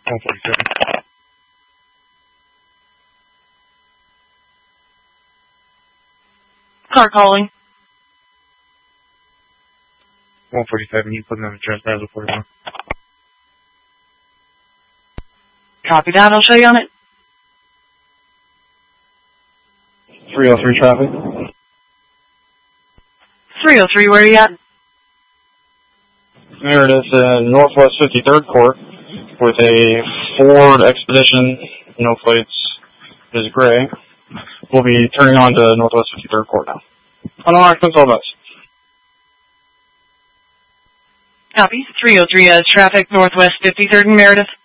147. Car calling. 147, you put me on the trespass 41. Copy that, I'll show you on it. 303 traffic. 303, where are you at? There it is, Northwest 53rd Court, with a Ford Expedition, no plates, is gray. We'll be turning on to Northwest 53rd Court now. Unlock all bus. Copy. 303 has traffic, Northwest 53rd and Meredith.